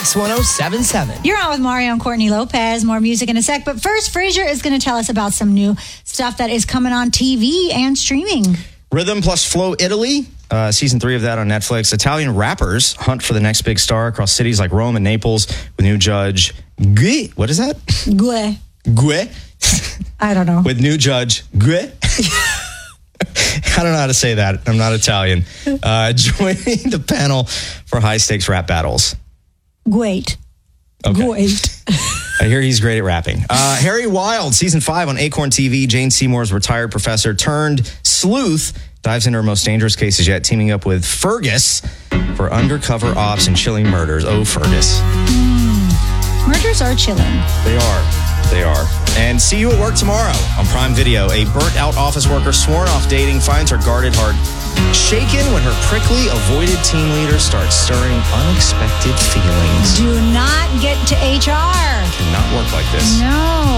Mix 107.7. You're on with Mario and Courtney Lopez. More music in a sec. But first, Frasier is going to tell us about some new stuff that is coming on TV and streaming. Rhythm plus Flow Italy. Season 3 of that on Netflix. Italian rappers hunt for the next big star across cities like Rome and Naples with new judge Gue. What is that? Gue. Gue? I don't know. With new judge Gue. I don't know how to say that. I'm not Italian. Joining the panel for high-stakes rap battles. Great. Okay. Great. I hear he's great at rapping. Harry Wild, season 5 on Acorn TV. Jane Seymour's retired professor turned sleuth dives into her most dangerous cases yet, teaming up with Fergus for undercover ops and chilling murders. Oh, Fergus. Murders are chilling. They are. And see you at work tomorrow on Prime Video. A burnt-out office worker sworn off dating finds her guarded heart shaken when her prickly, avoided team leader starts stirring unexpected feelings. Do not get to HR. Cannot work like this. No.